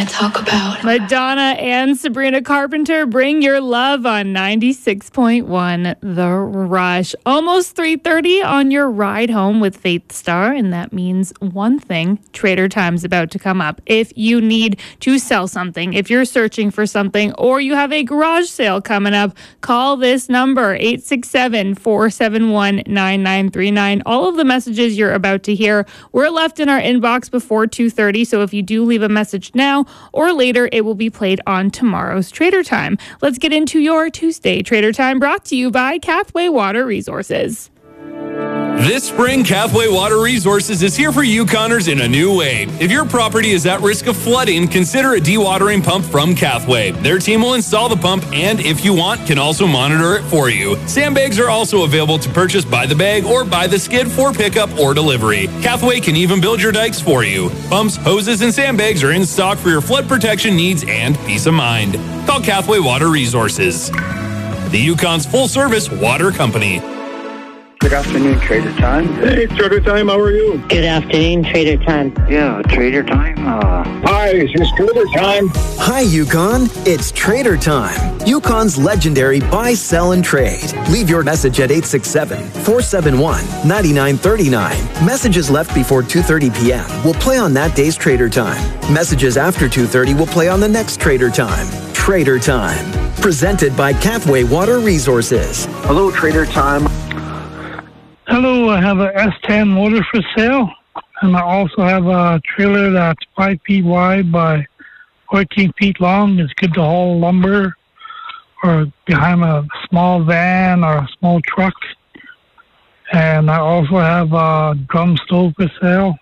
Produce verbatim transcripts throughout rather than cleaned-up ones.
to talk about. Madonna and Sabrina Carpenter, Bring Your Love on ninety-six point one The Rush. Almost three thirty on your ride home with Faith Star, and that means one thing. Trader Time's about to come up. If you need to sell something, if you're searching for something, or you have a garage sale coming up, call this number, eight six seven, four seven one, nine nine three nine. All of the messages you're about to hear were left in our inbox before two thirty, so if you do leave a message now or later, it will be played on tomorrow's Trader Time. Let's get into your Tuesday Trader Time, brought to you by Cathway Water Resources. This spring, Cathway Water Resources is here for Yukoners in a new way. If your property is at risk of flooding, consider a dewatering pump from Cathway. Their team will install the pump and, if you want, can also monitor it for you. Sandbags are also available to purchase by the bag or by the skid for pickup or delivery. Cathway can even build your dikes for you. Pumps, hoses, and sandbags are in stock for your flood protection needs and peace of mind. Call Cathway Water Resources, the Yukon's full-service water company. Good afternoon, Trader Time. Hey, Trader Time, how are you? Good afternoon, Trader Time. Yeah, Trader Time. Uh... Hi, it's Trader Time. Hi, Yukon. It's Trader Time. Yukon's legendary buy, sell, and trade. Leave your message at eight six seven, four seven one, nine nine three nine. Messages left before two thirty p.m. will play on that day's Trader Time. Messages after two thirty will play on the next Trader Time. Trader Time. Presented by Cathway Water Resources. Hello, Trader Time. Hello, I have a S ten motor for sale, and I also have a trailer that's five feet wide by fourteen feet long. It's good to haul lumber or behind a small van or a small truck. And I also have a drum stove for sale.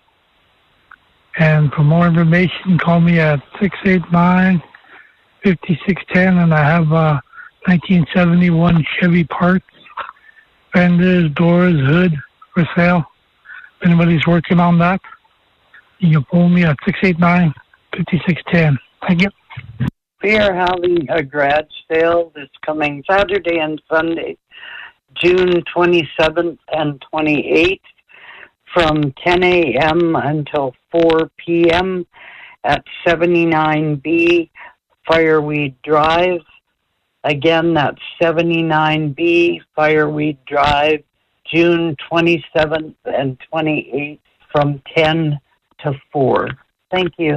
And for more information, call me at six eight nine, five six one zero, and I have a nineteen seventy-one Chevy parts. Fenders, doors, hood for sale. If anybody's working on that, you can phone me at six eight nine, five six one zero. Thank you. We are having a garage sale this coming Saturday and Sunday, June twenty-seventh and twenty-eighth, from ten a.m. until four p.m. at seventy-nine B Fireweed Drive. Again, that's seventy-nine B Fireweed Drive, June twenty-seventh and twenty-eighth from ten to four. Thank you.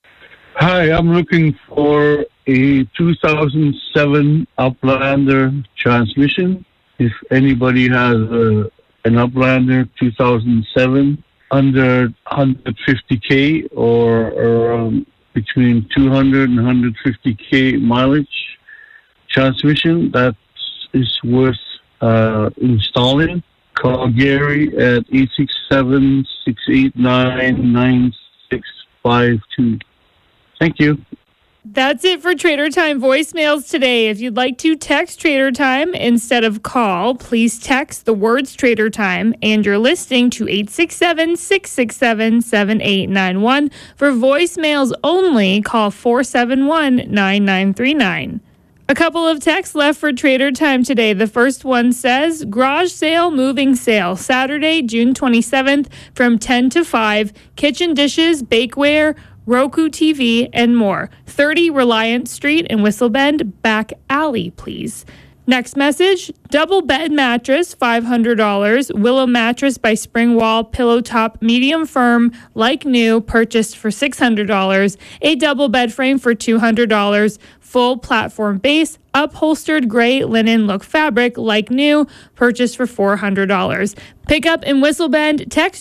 Hi, I'm looking for a two thousand seven Uplander transmission. If anybody has a, an Uplander two thousand seven under one hundred fifty K or around between two hundred and one hundred fifty K mileage, transmission that is worth uh, installing, call Gary at eight six seven, six eight nine, nine six five two. Thank you. That's it for Trader Time voicemails today. If you'd like to text Trader Time instead of call, please text the words Trader Time and your listing to eight six seven, six six seven, seven eight nine one. For voicemails only, call four seven one, nine nine three nine. A couple of texts left for Trader Time today. The first one says, garage sale, moving sale, Saturday, June twenty-seventh from ten to five, kitchen dishes, bakeware, Roku T V, and more. thirty Reliant Street in Whistle Bend, back alley, please. Next message, double bed mattress, five hundred dollars. Willow mattress by Springwall, pillow top, medium firm, like new, purchased for six hundred dollars. A double bed frame for two hundred dollars. Full platform base, upholstered gray linen look fabric, like new, purchased for four hundred dollars. Pick up in Whistle Bend, text